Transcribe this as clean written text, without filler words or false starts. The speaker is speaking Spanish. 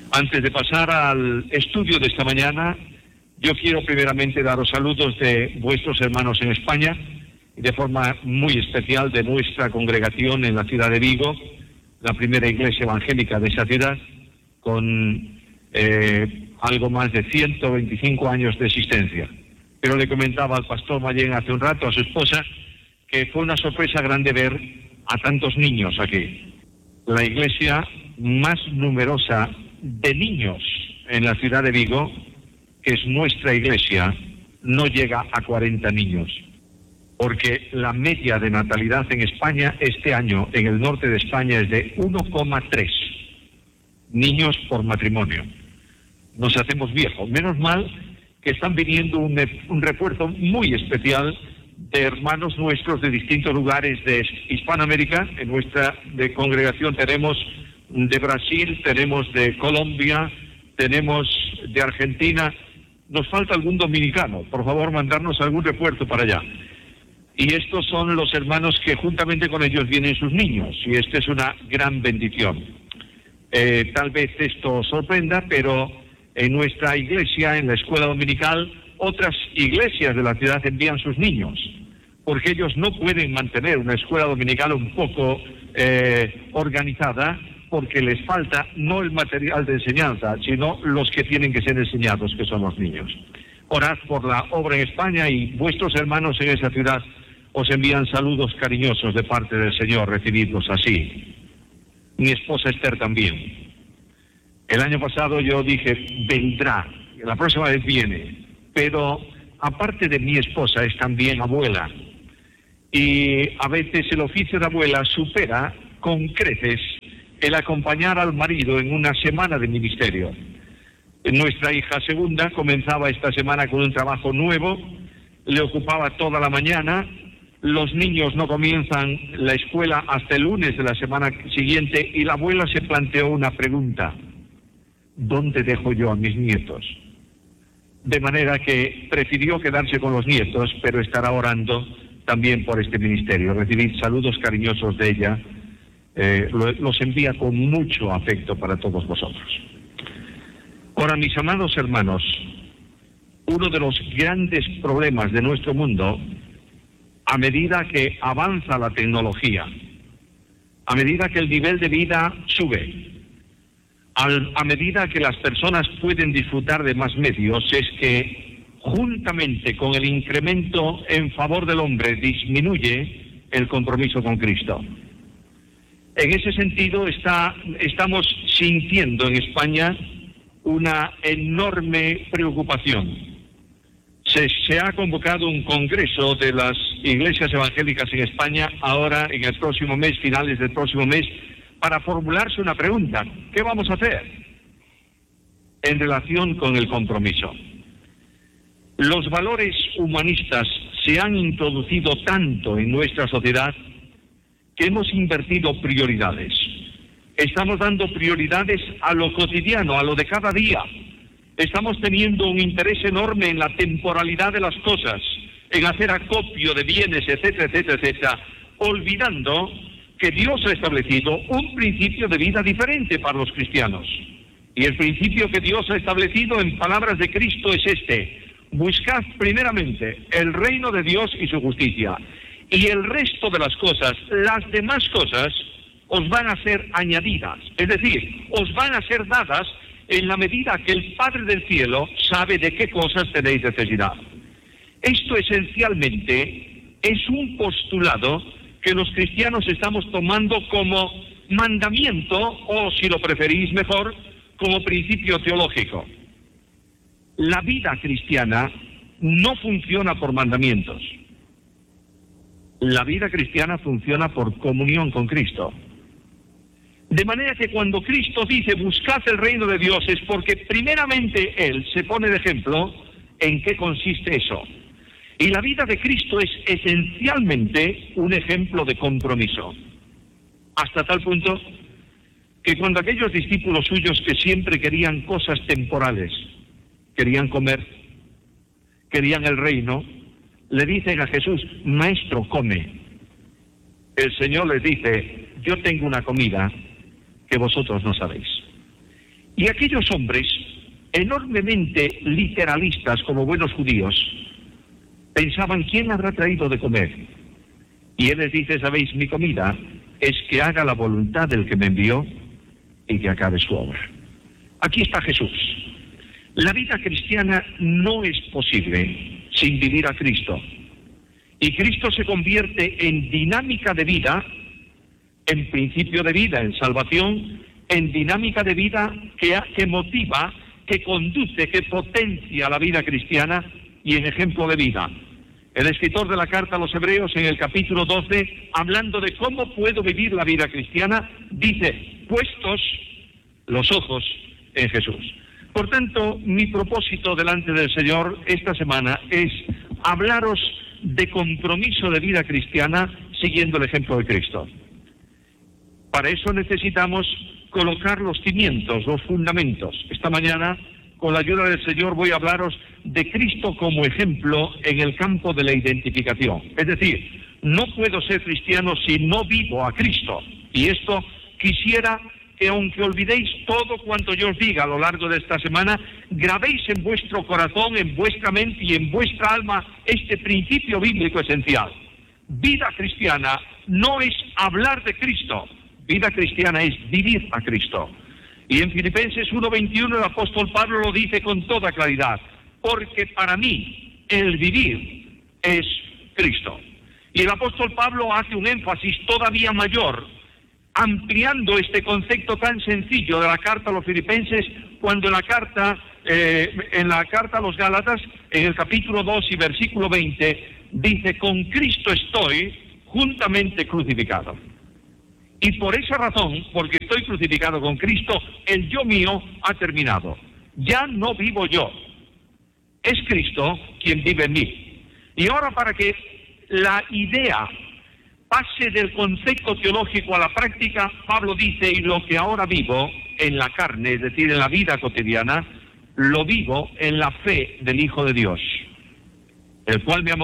Antes de pasar al estudio de esta mañana, yo quiero primeramente daros saludos de vuestros hermanos en España y de forma muy especial de nuestra congregación en la ciudad de Vigo, la primera iglesia evangélica de esa ciudad, con algo más de 125 años de existencia. Pero le comentaba al pastor Mayén hace un rato, a su esposa, que fue una sorpresa grande ver a tantos niños aquí. La iglesia más numerosa de niños en la ciudad de Vigo, que es nuestra iglesia, no llega a 40 niños, porque la media de natalidad en España este año, en el norte de España, es de 1,3 niños por matrimonio. Nos hacemos viejos. Menos mal que están viniendo un refuerzo muy especial de hermanos nuestros de distintos lugares de Hispanoamérica. En nuestra congregación tenemos de Brasil, tenemos de Colombia, tenemos de Argentina. Nos falta algún dominicano. Por favor, mandarnos algún refuerzo para allá. Y estos son los hermanos que juntamente con ellos vienen sus niños. Y esta es una gran bendición. Tal vez esto os sorprenda, pero en nuestra iglesia, en la escuela dominical, otras iglesias de la ciudad envían sus niños, porque ellos no pueden mantener una escuela dominical un poco organizada, porque les falta no el material de enseñanza, sino los que tienen que ser enseñados, que son los niños. Orad por la obra en España y vuestros hermanos en esa ciudad os envían saludos cariñosos de parte del Señor, recibidlos así. Mi esposa Esther también. El año pasado yo dije, vendrá, la próxima vez viene, pero aparte de mi esposa es también abuela. Y a veces el oficio de abuela supera con creces el acompañar al marido en una semana de ministerio. Nuestra hija segunda comenzaba esta semana con un trabajo nuevo, le ocupaba toda la mañana. Los niños no comienzan la escuela hasta el lunes de la semana siguiente y la abuela se planteó una pregunta: ¿dónde dejo yo a mis nietos? De manera que prefirió quedarse con los nietos, pero estará orando también por este ministerio. Recibid saludos cariñosos de ella. Los envía con mucho afecto para todos vosotros. Ahora, mis amados hermanos, uno de los grandes problemas de nuestro mundo, a medida que avanza la tecnología, a medida que el nivel de vida sube, a medida que las personas pueden disfrutar de más medios, es que juntamente con el incremento en favor del hombre disminuye el compromiso con Cristo. En ese sentido estamos sintiendo en España una enorme preocupación. Se ha convocado un congreso de las iglesias evangélicas en España ahora en el próximo mes, finales del próximo mes, para formularse una pregunta: ¿qué vamos a hacer en relación con el compromiso? Los valores humanistas se han introducido tanto en nuestra sociedad que hemos invertido prioridades. Estamos dando prioridades a lo cotidiano, a lo de cada día. Estamos teniendo un interés enorme en la temporalidad de las cosas, en hacer acopio de bienes, etcétera, etcétera, etcétera, olvidando que Dios ha establecido un principio de vida diferente para los cristianos. Y el principio que Dios ha establecido en palabras de Cristo es este: buscad primeramente el reino de Dios y su justicia, y el resto de las cosas, las demás cosas, os van a ser añadidas, es decir, os van a ser dadas en la medida que el Padre del cielo sabe de qué cosas tenéis necesidad. Esto esencialmente es un postulado que los cristianos estamos tomando como mandamiento, o si lo preferís mejor, como principio teológico. La vida cristiana no funciona por mandamientos. La vida cristiana funciona por comunión con Cristo. De manera que cuando Cristo dice buscad el reino de Dios, es porque primeramente Él se pone de ejemplo en qué consiste eso. Y la vida de Cristo es esencialmente un ejemplo de compromiso. Hasta tal punto que cuando aquellos discípulos suyos que siempre querían cosas temporales, querían comer, querían el reino, le dicen a Jesús: Maestro, come. El Señor les dice: yo tengo una comida que vosotros no sabéis. Y aquellos hombres, enormemente literalistas como buenos judíos, pensaban, ¿quién habrá traído de comer? Y él les dice, ¿sabéis? Mi comida es que haga la voluntad del que me envió y que acabe su obra. Aquí está Jesús. La vida cristiana no es posible sin vivir a Cristo. Y Cristo se convierte en dinámica de vida, en principio de vida, en salvación, en dinámica de vida que motiva, que conduce, que potencia la vida cristiana y en ejemplo de vida. El escritor de la carta a los Hebreos, en el capítulo 12, hablando de cómo puedo vivir la vida cristiana, dice, puestos los ojos en Jesús. Por tanto, mi propósito delante del Señor esta semana es hablaros de compromiso de vida cristiana siguiendo el ejemplo de Cristo. Para eso necesitamos colocar los cimientos, los fundamentos. Esta mañana, con la ayuda del Señor, voy a hablaros de Cristo como ejemplo en el campo de la identificación. Es decir, no puedo ser cristiano si no vivo a Cristo. Y esto quisiera que, aunque olvidéis todo cuanto yo os diga a lo largo de esta semana, grabéis en vuestro corazón, en vuestra mente y en vuestra alma este principio bíblico esencial. Vida cristiana no es hablar de Cristo. Vida cristiana es vivir a Cristo. Y en Filipenses 1:21 el apóstol Pablo lo dice con toda claridad. Porque para mí el vivir es Cristo. Y el apóstol Pablo hace un énfasis todavía mayor, ampliando este concepto tan sencillo de la carta a los Filipenses, cuando en la carta a los Gálatas, en el capítulo 2 y versículo 20, dice, con Cristo estoy juntamente crucificado. Y por esa razón, porque estoy crucificado con Cristo, el yo mío ha terminado. Ya no vivo yo. Es Cristo quien vive en mí. Y ahora, para que la idea pase del concepto teológico a la práctica, Pablo dice, y lo que ahora vivo en la carne, es decir, en la vida cotidiana, lo vivo en la fe del Hijo de Dios, el cual me amó